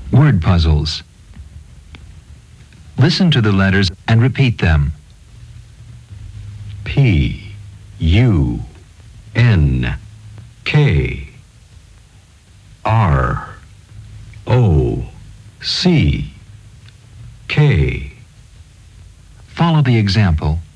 Word puzzles. Listen to the letters and repeat them. P, U, N, K, R, O, C, K. Follow the example